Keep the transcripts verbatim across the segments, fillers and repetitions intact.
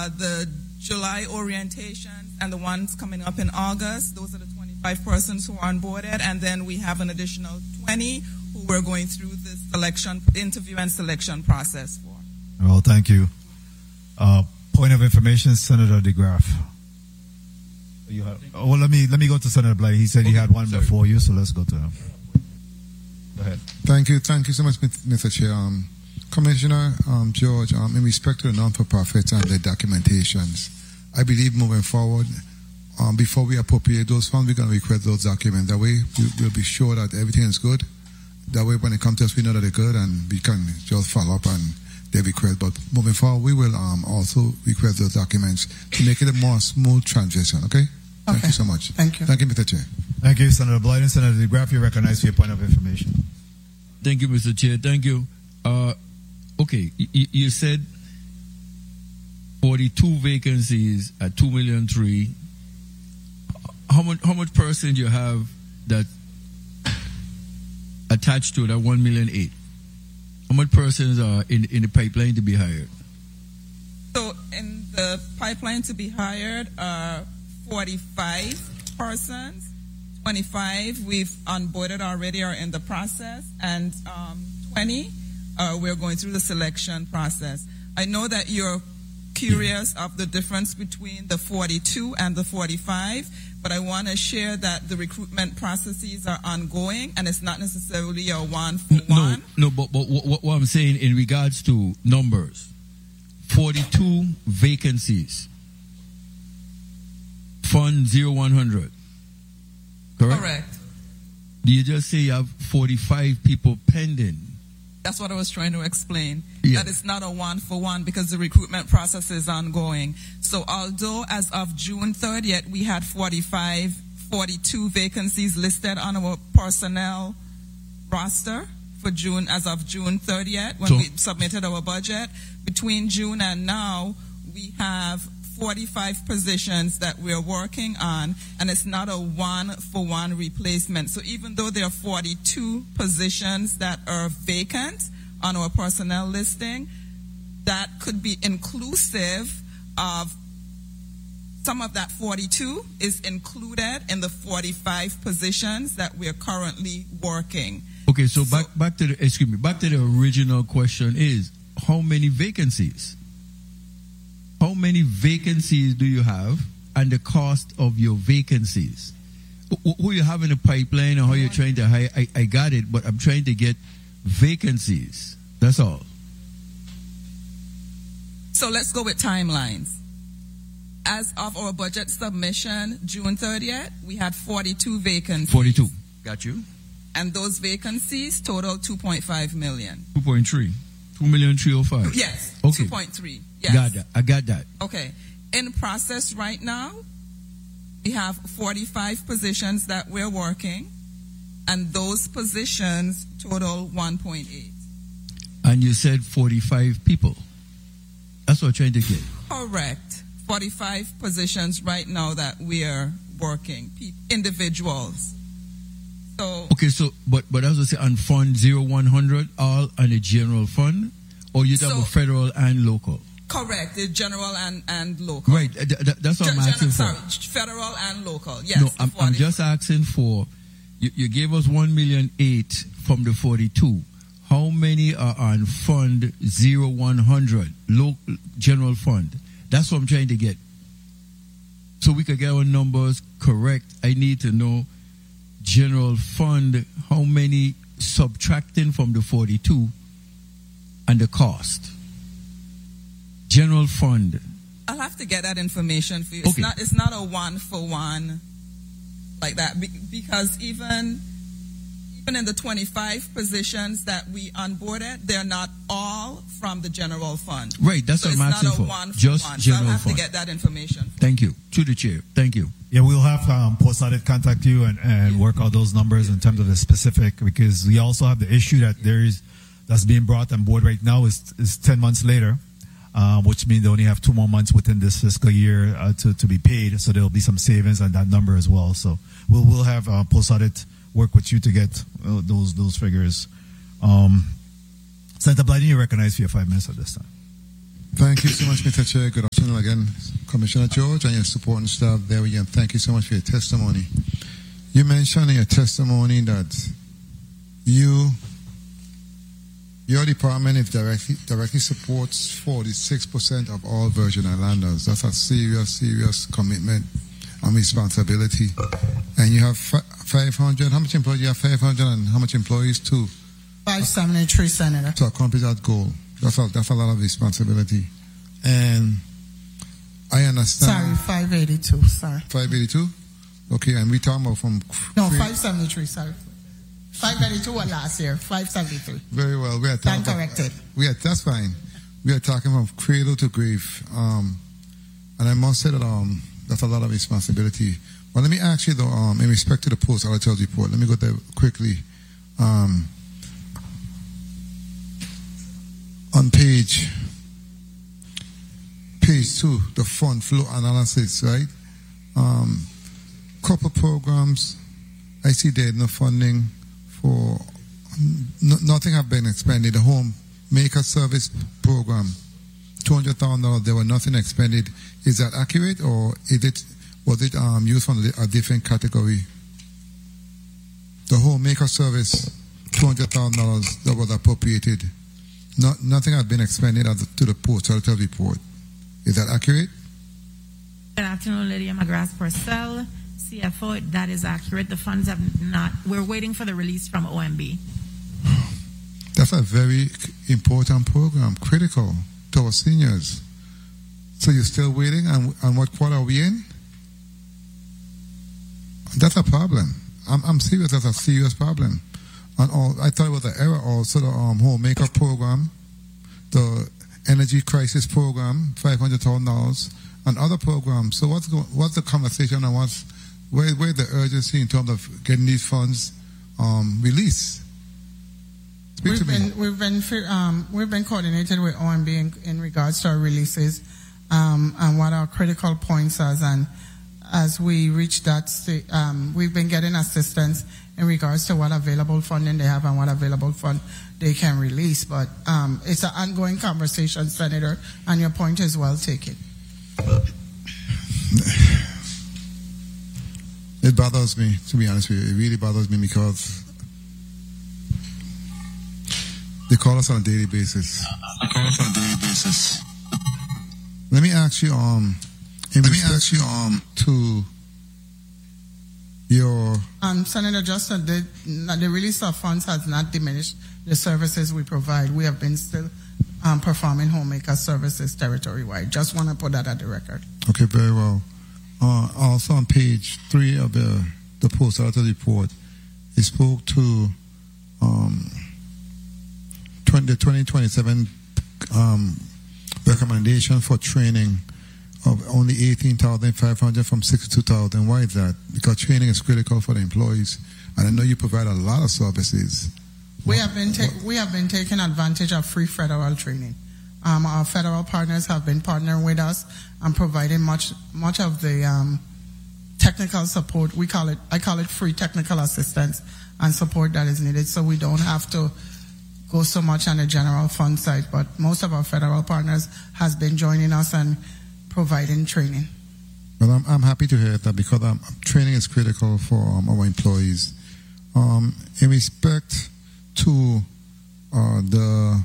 uh, the July orientations and the ones coming up in August. Those are the twenty-five persons who are onboarded, and then we have an additional twenty who we're going through the selection, interview and selection process for. Well, thank you. Uh, point of information, Senator DeGraff. You have, oh, well, let me let me go to Senator Blythe. He said okay, he had one sorry. before you, so let's go to him. Go ahead. Thank you, thank you so much, Mister Chair. Um, Commissioner um, George, um, in respect to the non-for-profits and their documentations, I believe moving forward, um, before we appropriate those funds, we're going to request those documents. That way, we, we'll be sure that everything is good. That way, when it comes to us, we know that they're good, and we can just follow up and they request. But moving forward, we will um, also request those documents to make it a more smooth transition. Okay? Thank okay. you so much. Thank you. Thank you, Mister Chair. Thank you, Senator Blythe. And Senator DeGraff, you're recognized for your point of information. Thank you, Mister Chair. Thank you. Uh, okay, you, you said forty-two vacancies at two million three. How much? How much percent you have that attached to that one million eight? How much persons are in, in the pipeline to be hired? So in the pipeline to be hired are forty-five persons. twenty-five we've onboarded already or in the process, and um, twenty uh, we're going through the selection process. I know that you're curious of the difference between the forty-two and the forty-five, but I want to share that the recruitment processes are ongoing, and it's not necessarily a one for no, one. No, but, but what, what I'm saying in regards to numbers, forty-two vacancies, fund zero one hundred, correct? Correct. Do you just say you have forty-five people pending? That's what I was trying to explain. Yeah. That it's not a one for one because the recruitment process is ongoing. So although as of June thirtieth, we had forty-five, forty-two vacancies listed on our personnel roster for June, as of June thirtieth, when so, we submitted our budget, between June and now, we have forty-five positions that we're working on, and it's not a one-for-one replacement. So even though there are forty-two positions that are vacant on our personnel listing, that could be inclusive of some of that forty-two is included in the forty-five positions that we're currently working. Okay, so, so back back to the excuse me, back to the original question is how many vacancies? How many vacancies do you have, and the cost of your vacancies? Who you have in the pipeline and how you're trying to hire? I, I got it, but I'm trying to get vacancies. That's all. So let's go with timelines. As of our budget submission, June thirtieth, we had forty-two vacancies. forty-two. Got you. And those vacancies total two point five million. two point three. two million three hundred five. Yes. Okay. two point three. Yes. Got that. I got that. Okay. In process right now, we have forty-five positions that we're working, and those positions total one point eight. And you said forty-five people. That's what I'm trying to get. Correct. forty-five positions right now that we are working, individuals. So okay, so but but as I say, on fund zero one hundred, all on a general fund, or you have so, a federal and local. Correct, the general and, and local. Right, th- th- that's what Gen- I'm asking sorry, for. Federal and local. Yes. No, I'm, I'm just asking for. You, you gave us one million eight from the forty-two. How many are on fund zero one hundred, local general fund? That's what I'm trying to get. So we could get our numbers correct. I need to know general fund, how many subtracting from the forty-two, and the cost. General fund. I'll have to get that information for you. Okay. It's not. It's not a one for one like that Be- because even even in the twenty-five positions that we onboarded, they're not all from the general fund. Right. That's so what I'm asking for. It's not a one for Just one. general so I'll have fund. to get that information. Thank you. To the chair. Thank you. Yeah, we'll have um, post audit contact you and, and work out those numbers in terms of the specific, because we also have the issue that there is that's being brought on board right now is is ten months later. Uh, which means they only have two more months within this fiscal year uh, to, to be paid. So there'll be some savings on that number as well. So we'll we'll have uh, post audit work with you to get uh, those those figures. Um, Senator Blythe, you recognize for your five minutes at this time. Thank you so much, Mister Chair. Good afternoon again, Commissioner George, and your supporting staff there again. Thank you so much for your testimony. You mentioned in your testimony that you, your department is directly, directly supports forty-six percent of all Virgin Islanders. That's a serious, serious commitment and responsibility. And you have five hundred, how much employees? You have five hundred and how much employees too? five seventy-three, Senator. To accomplish that goal. That's a, that's a lot of responsibility. And I understand. Sorry, five eighty-two, sorry. five eighty-two? Okay, and we talking about from... No, five seventy-three, sorry. five eighty-two was last year, five seventy-three. Very well. We are talking Stand corrected. About, we are, that's fine. We are talking from cradle to grave. Um, and I must say that um, that's a lot of responsibility. But let me ask you, though, um, in respect to the post-audit report, let me go there quickly. Um, on page page two, the fund flow analysis, right? Um, couple programs, I see there no funding for, no, nothing have been expended. The home maker service program, two hundred thousand dollars, there were nothing expended. Is that accurate, or is it, was it um, used from a different category? The home maker service, two hundred thousand dollars that was appropriated. Not, nothing has been expended to the post-audit report. Is that accurate? Good afternoon, Lydia McGrath Purcell, C F O. That is accurate. The funds have not. We're waiting for the release from O M B. That's a very important program, critical to our seniors. So you're still waiting, and, and what quarter are we in? That's a problem. I'm, I'm serious. That's a serious problem. And all, I thought it was an error also, the um, homemaker program, the energy crisis program, five hundred thousand dollars, and other programs. So what's go, what's the conversation, and what's where where's the urgency in terms of getting these funds um, released? Speak we've to been, me. We've been um, we've been coordinated with O M B in, in regards to our releases um, and what our critical points are, and as we reach that state, um, we've been getting assistance in regards to what available funding they have and what available fund they can release. But um, it's an ongoing conversation, Senator, and your point is well taken. It bothers me, to be honest with you. It really bothers me because they call us on a daily basis. They call us on a daily basis. Let me ask you, um, in Let me respect ask you, um, to your Um, Senator Justin, the, the release of funds has not diminished the services we provide. We have been still um, performing homemaker services territory-wide. Just want to put that at the record. Okay, very well. Uh, also on page three of the, the post-audit report, it spoke to um, twenty, the twenty twenty-seven um, recommendation for training of only eighteen thousand five hundred from sixty-two thousand. Why is that? Because training is critical for the employees, and I know you provide a lot of services. We have been ta- we have been taking advantage of free federal training. Um, our federal partners have been partnering with us and providing much much of the um, technical support. We call it I call it free technical assistance and support that is needed, so we don't have to go so much on the general fund side. But most of our federal partners has been joining us and providing training. Well, I'm, I'm happy to hear that because um, training is critical for um, our employees. Um, in respect to uh, the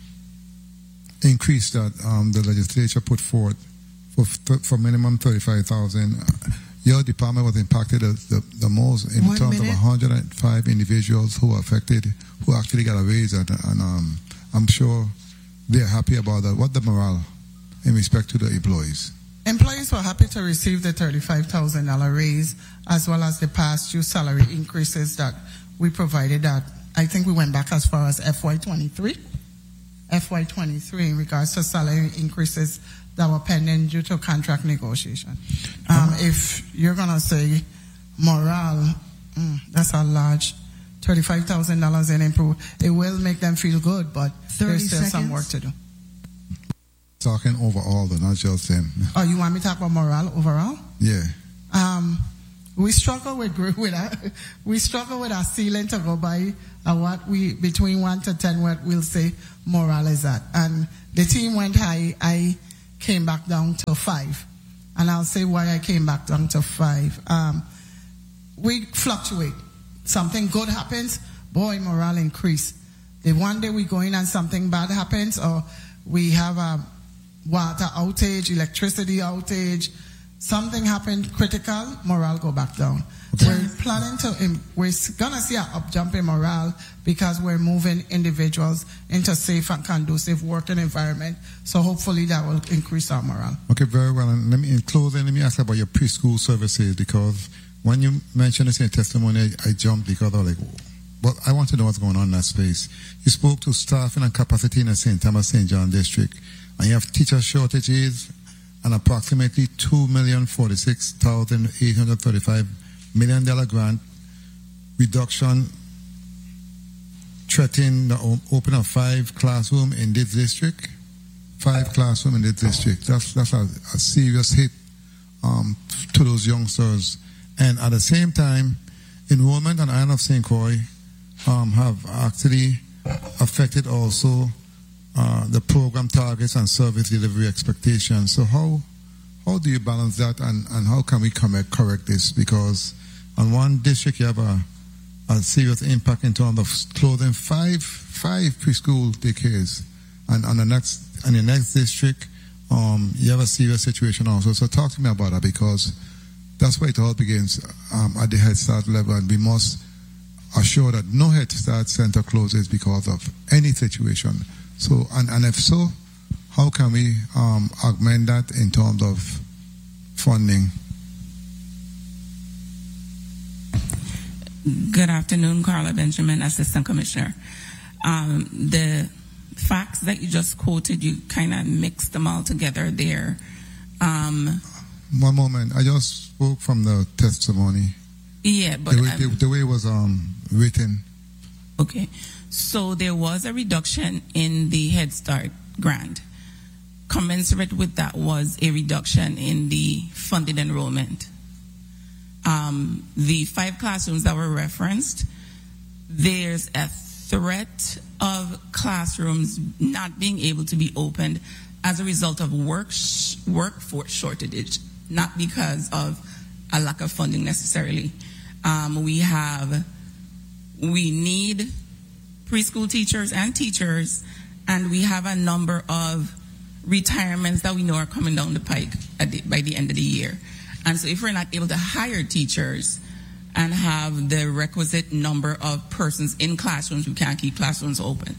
increase that um, the legislature put forth for for minimum thirty-five thousand, your department was impacted the, the, the most in One terms minute. of one hundred five individuals who were affected, who actually got a raise, and, and um, I'm sure they're happy about that. What the morale in respect to the employees? Employees were happy to receive the thirty-five thousand dollars raise as well as the past due salary increases that we provided. That I think we went back as far as F Y twenty-three. F Y twenty-three in regards to salary increases that were pending due to contract negotiation. Um, if you're going to say morale, mm, that's a large thirty-five thousand dollars in improve. It will make them feel good, but there's still seconds. some work to do. Talking overall, though, not just them. Oh, you want me to talk about morale overall? Yeah. Um, we struggle with with our, we struggle with our ceiling to go by uh, what we between one to ten what we'll say morale is at. And the team went high. I came back down to five, and I'll say why I came back down to five. Um, we fluctuate. Something good happens, boy, morale increase. The one day we go in and something bad happens, or we have a water outage, electricity outage, something happened critical, morale go back down. Okay. We're planning to, we're gonna see an up jump in morale because we're moving individuals into safe and conducive working environment. So hopefully that will increase our morale. Okay, very well. And let me, in closing, let me ask about your preschool services, because when you mentioned this in your testimony, I, I jumped because I was like, well, I want to know what's going on in that space. You spoke to staffing and capacity in the Saint Thomas Saint John district, and you have teacher shortages and approximately two million forty-six thousand eight hundred thirty-five million dollar grant reduction threatening the open of five classroom in this district. Five classroom in this district. That's that's a, a serious hit um, to those youngsters. And at the same time, enrollment on Island of Saint Croix um, have actually affected also uh, the program targets and service delivery expectations. So how how do you balance that, and, and how can we come correct this? Because on one district you have a, a serious impact in terms of closing five five preschool daycares, and on the next in the next district um, you have a serious situation also. So talk to me about that, because that's where it all begins um, at the Head Start level, and we must assure that no Head Start center closes because of any situation. So, and, and if so, how can we um, augment that in terms of funding? Good afternoon, Carla Benjamin, Assistant Commissioner. Um, the facts that you just quoted, you kind of mixed them all together there. Um, One moment, I just spoke from the testimony. Yeah, but the way, um, the, the way it was um, written. Okay, so there was a reduction in the Head Start grant. Commensurate with that was a reduction in the funded enrollment. Um, the five classrooms that were referenced, there's a threat of classrooms not being able to be opened as a result of work sh- workforce shortage, not because of a lack of funding necessarily. Um, we have, we need preschool teachers and teachers, and we have a number of retirements that we know are coming down the pike at the, by the end of the year. And so if we're not able to hire teachers and have the requisite number of persons in classrooms, we can't keep classrooms open.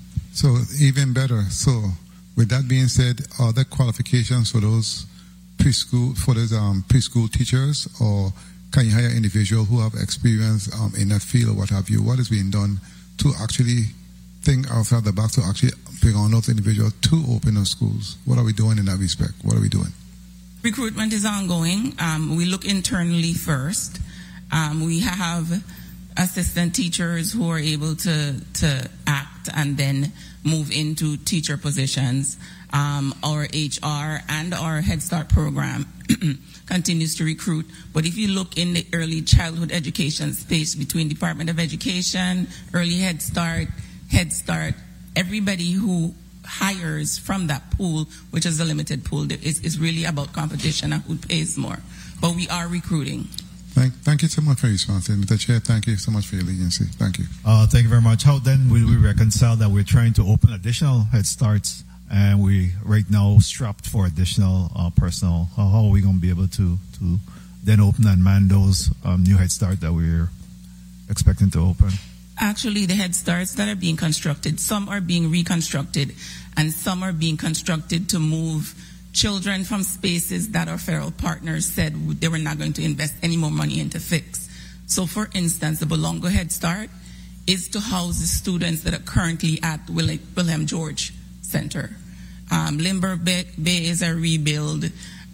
So even better. So with that being said, are there qualifications for those preschool for those um, preschool teachers, or can you hire individuals who have experience um, in that field or what have you? What is being done to actually think outside the box to actually bring on those individuals to open those schools? What are we doing in that respect? What are we doing? Recruitment is ongoing. Um, we look internally first. Um, we have assistant teachers who are able to to act and then move into teacher positions. Um, our H R and our Head Start program continues to recruit. But if you look in the early childhood education space between Department of Education, Early Head Start, Head Start, everybody who hires from that pool, which is a limited pool, is, is really about competition and who pays more. But we are recruiting. Thank, thank you so much for your response, Mister Chair. Thank you so much for your leniency. Thank you. Uh, thank you very much. How then will we reconcile that we're trying to open additional Head Starts and we right now strapped for additional uh, personnel? How, how are we going to be able to, to then open and man those um, new Head Start that we're expecting to open? Actually, the Head Starts that are being constructed, some are being reconstructed and some are being constructed to move children from spaces that our federal partners said they were not going to invest any more money into fix. So, for instance, the Bolongo Head Start is to house the students that are currently at William George Center. Um, Lindbergh Bay, Bay is a rebuild.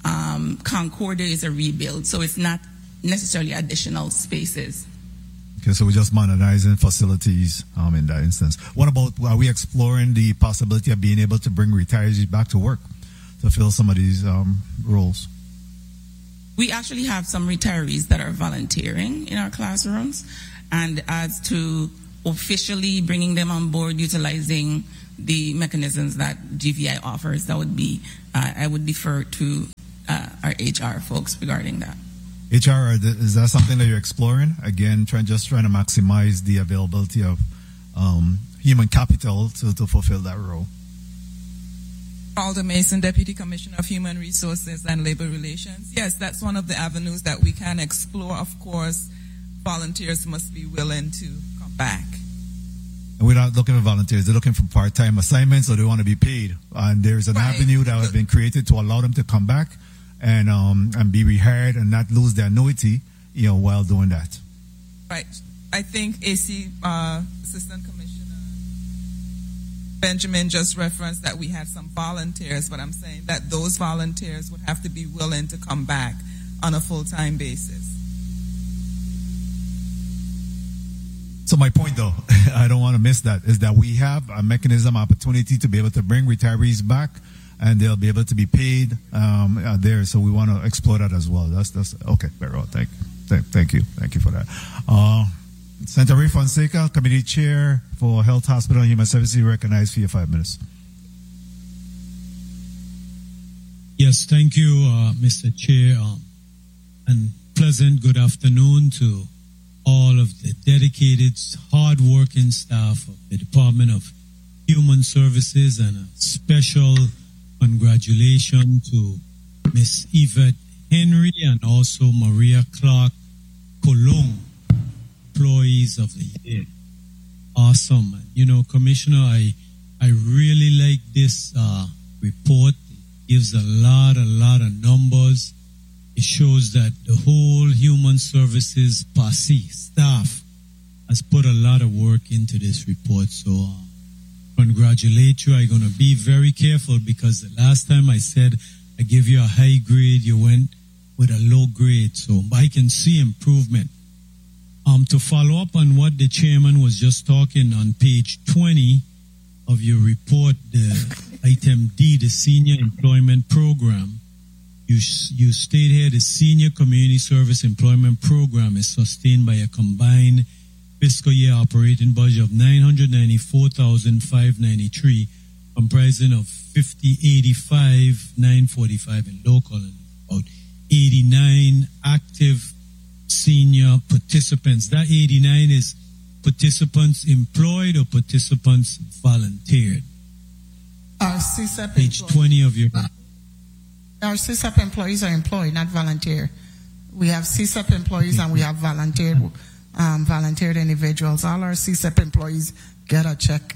Um, Concordia is a rebuild. So it's not necessarily additional spaces. Okay, so we're just modernizing facilities um, in that instance. What about, are we exploring the possibility of being able to bring retirees back to work to fill some of these um, roles? we actually have some retirees that are volunteering in our classrooms. And as to officially bringing them on board, utilizing the mechanisms that G V I offers, that would be, uh, I would defer to uh, our H R folks regarding that. H R, is that something that you're exploring? Again, trying just trying to maximize the availability of um, human capital to, to fulfill that role. Alder Mason, Deputy Commissioner of Human Resources and Labor Relations. Yes, that's one of the avenues that we can explore. Of course, volunteers must be willing to come back. And we're not looking for volunteers. They're looking for part-time assignments, or they want to be paid. And there's an right. avenue that has been created to allow them to come back and um, and be rehired and not lose their annuity, you know, while doing that. Right. I think A C uh, Assistant Commissioner Benjamin just referenced that we had some volunteers, but I'm saying that those volunteers would have to be willing to come back on a full-time basis. So my point, though, I don't want to miss that, is that we have a mechanism, opportunity to be able to bring retirees back, and they'll be able to be paid um, uh, there. So we want to explore that as well. That's that's okay. Very well. Thank, thank, thank you, thank you for that. Uh, Senator Ray Fonseca, Committee Chair for Health, Hospital, and Human Services, you recognized for your five minutes. Yes, thank you, uh, Mister Chair, um, and pleasant good afternoon to all of the dedicated, hard-working staff of the Department of Human Services, and a special congratulations to Miss Yvette Henry and also Maria Clark Colon, employees of the year. Awesome. You know, Commissioner, I I really like this uh, report. It gives a lot, a lot of numbers. It shows that the whole Human Services posse, staff, has put a lot of work into this report. So, uh, congratulate you. I'm going to be very careful, because the last time I said I give you a high grade, you went with a low grade. So I can see improvement. Um, to follow up on what the chairman was just talking on page twenty of your report, the item D, the Senior Employment Program, you, you state here the Senior Community Service Employment Program is sustained by a combined fiscal year operating budget of nine hundred ninety-four thousand five hundred ninety-three, comprising of fifty eighty-five nine forty-five in local and about eighty-nine active senior participants. That eighty-nine is participants employed or participants volunteered? Our C S E P Page employees. twenty of your... Our C S E P employees are employed, not volunteer. We have C S E P employees and we have volunteered um, volunteered individuals. All our C S E P employees get a check.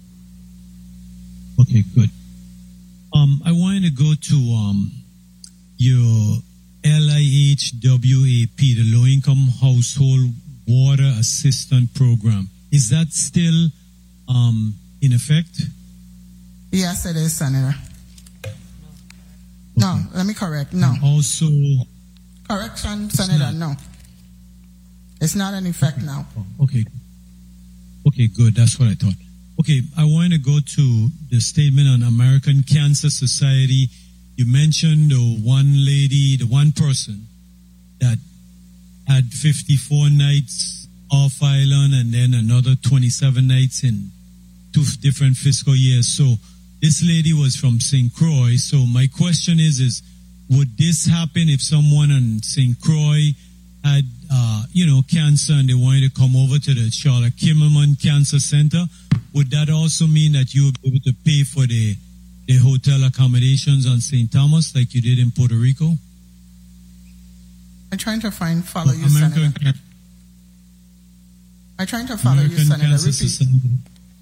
Okay, good. Um, I wanted to go to um, your L I H W A P, the Low Income Household Water Assistance Program. Is that still um, in effect? Yes, it is, Senator. Okay. No, let me correct. No. And also, correction, Senator. No, it's not in effect okay. now. Okay. Okay, good. That's what I thought. Okay, I want to go to the statement on American Cancer Society. You mentioned the one lady, the one person that had fifty-four nights off island and then another twenty-seven nights in two different fiscal years. So this lady was from Saint Croix. So my question is, is would this happen if someone in Saint Croix had, uh, you know, cancer and they wanted to come over to the Charlotte Kimmelman Cancer Center? Would that also mean that you would be able to pay for the, the hotel accommodations on Saint Thomas like you did in Puerto Rico? I'm trying to find, follow you, American Senator. Can- I'm trying to follow American you, Senator. Cancer Repeat. Society.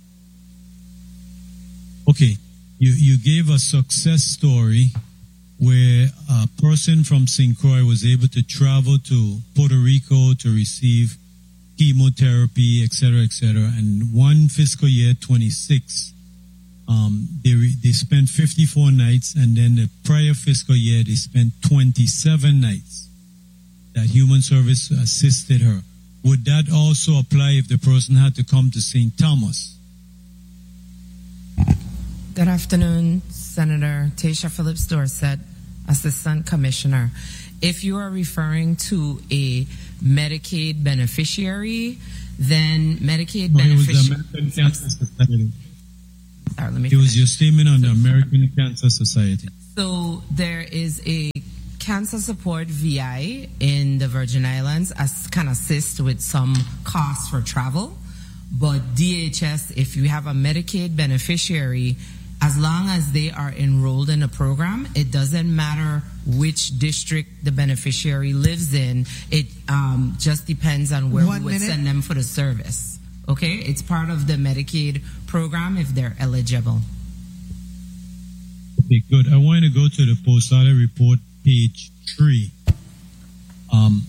Okay, you, you gave a success story where a person from Saint Croix was able to travel to Puerto Rico to receive chemotherapy, et cetera, et cetera. And one fiscal year, twenty-six, um, they, re, they spent fifty-four nights, and then the prior fiscal year, they spent twenty-seven nights that Human Service assisted her. Would that also apply if the person had to come to Saint Thomas? Good afternoon, Senator Tasha Phillips Dorset. Assistant Commissioner. If you are referring to a Medicaid beneficiary, then Medicaid No, it was the beneficiary. American Cancer Society. Sorry, let me It was finish. your statement on the American Cancer Society. So there is a Cancer Support V I in the Virgin Islands as can assist with some costs for travel. But D H S, if you have a Medicaid beneficiary, as long as they are enrolled in a program, it doesn't matter which district the beneficiary lives in. It um, just depends on where One we would minute. send them for the service. Okay? It's part of the Medicaid program if they're eligible. Okay, good. I want to go to the post-audit report, page three. Um,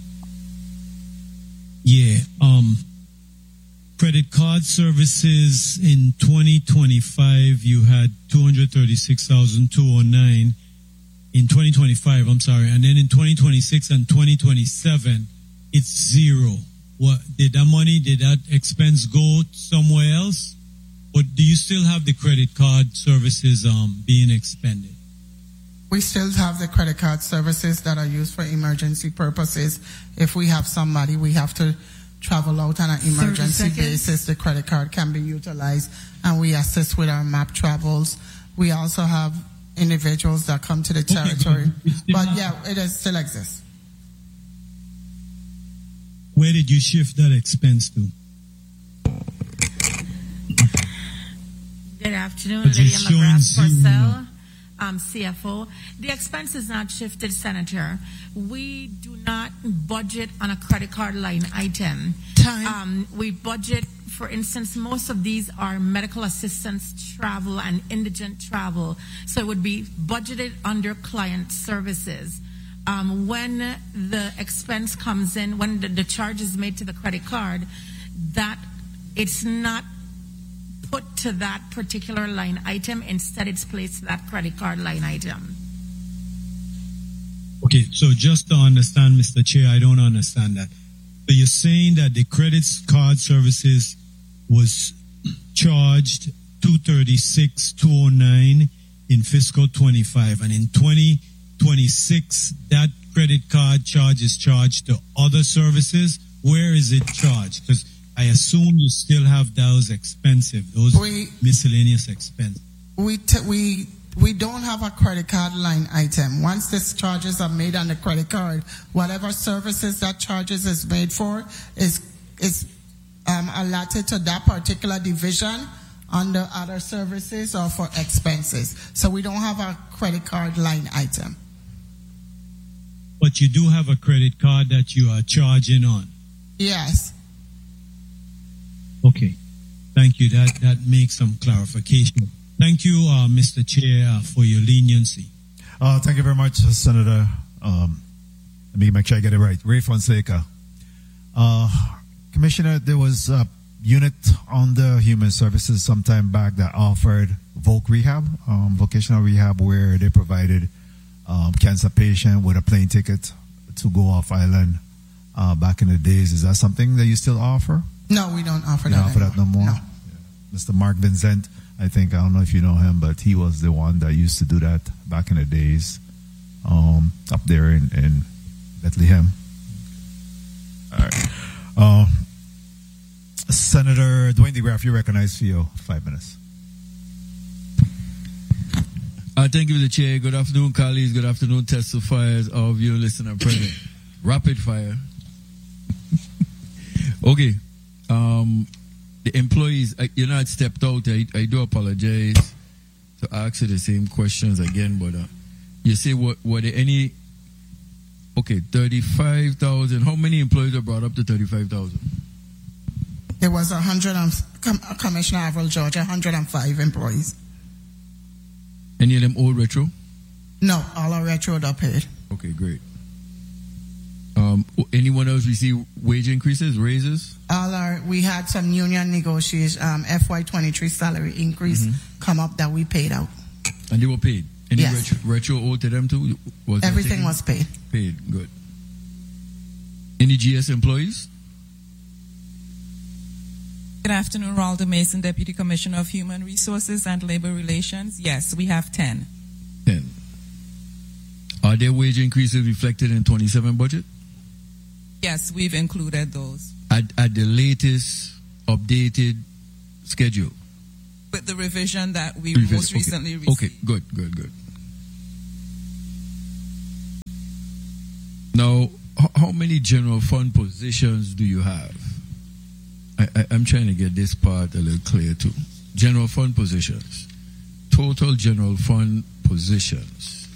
yeah, um, credit card services in twenty twenty-five, you had two hundred thirty-six thousand two hundred nine. In twenty twenty-five, I'm sorry. And then in twenty twenty-six and twenty twenty-seven, it's zero. What, did that money, did that expense go somewhere else? Or do you still have the credit card services um, being expended? We still have the credit card services that are used for emergency purposes. If we have somebody, we have to travel out on an emergency seconds. basis, the credit card can be utilized, and we assist with our map travels. We also have individuals that come to the Okay, territory. but it's still But not- yeah, it is, still exists. Where did you shift that expense to? Good afternoon, But you're Lydia showing McGrath zero. Purcell, um, C F O. The expense is not shifted, Senator. We do not budget on a credit card line item. Time. Um, we budget, for instance, most of these are medical assistance travel and indigent travel. So it would be budgeted under client services. Um, when the expense comes in, when the, the charge is made to the credit card, that it's not put to that particular line item. Instead, it's placed to that credit card line item. Okay, so just to understand, Mister Chair, I don't understand that. So you're saying that the credit card services was charged two thirty-six two oh nine in fiscal twenty-five, and in twenty twenty-six that credit card charge is charged to other services. Where is it charged? Because I assume you still have those expensive, those We- miscellaneous expenses. We t- we we don't have a credit card line item. Once these charges are made on the credit card, whatever services that charges is made for is is um, allotted to that particular division under other services or for expenses. So we don't have a credit card line item. But you do have a credit card that you are charging on. Yes. Okay. Thank you. That that makes some clarification. Thank you, uh, Mister Chair, uh, for your leniency. Uh, thank you very much, Senator. Um, let me make sure I get it right. Ray Fonseca. Uh, Commissioner, there was a unit on the Human Services sometime back that offered Voc Rehab, um, vocational rehab, where they provided um, cancer patient with a plane ticket to go off island uh, back in the days. Is that something that you still offer? No, we don't offer You that. don't offer that no anymore. more? No. Mister Mark Vincent, I think, I don't know if you know him, but he was the one that used to do that back in the days um, up there in, in Bethlehem. All right. Uh, Senator Dwayne DeGraff, you recognize for your five minutes. Uh, thank you, Mister Chair. Good afternoon, colleagues. Good afternoon, testifiers, all of you listening and present. Rapid fire. Okay. Um, the employees, I, you know, I stepped out. I, I do apologize to ask you the same questions again, but uh, you say, what, were there any, okay, thirty-five thousand, how many employees are brought up to thirty-five thousand? There was a hundred and Com- Commissioner Avril George, a hundred and five employees. Any of them old retro? No, all are retro are paid. Okay, great. Um, anyone else receive wage increases, raises? All our, we had some union negotiation, um, F Y twenty-three salary increase Mm-hmm. come up that we paid out. And they were paid? Any Yes. retro, retro owed to them too? Was that Everything taken? was paid. Paid, good. Any G S employees? Good afternoon, Ralda Mason, Deputy Commissioner of Human Resources and Labor Relations. Yes, we have ten. ten. Are there wage increases reflected in twenty-seven budget? Yes, we've included those. At, at the latest updated schedule? With the revision that we Revision, most okay. recently received. Okay, good, good, good. Now, h- how many general fund positions do you have? I, I, I'm trying to get this part a little clear too. General fund positions. Total general fund positions.